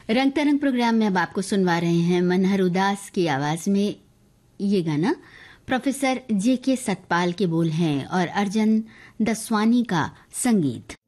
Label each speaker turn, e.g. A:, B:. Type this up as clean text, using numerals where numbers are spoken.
A: रंग तरंग प्रोग्राम में अब आपको सुनवा रहे हैं मनहर उदास की आवाज में ये गाना। Professor J.K. सतपाल के बोल हैं और अर्जन दसवानी का संगीत।